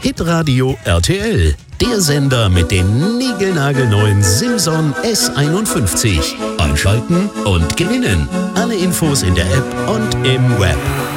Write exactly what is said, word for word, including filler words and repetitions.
Hitradio R T L, der Sender mit den niegelnagelneuen Simson S einundfünfzig. Einschalten und gewinnen. Alle Infos in der App und im Web.